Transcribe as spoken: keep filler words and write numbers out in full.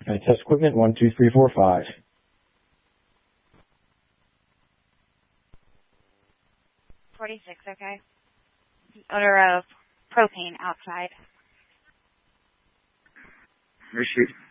Okay, test equipment, one, two, three, four, five. forty-six, okay. Odor of propane outside. Reshoot.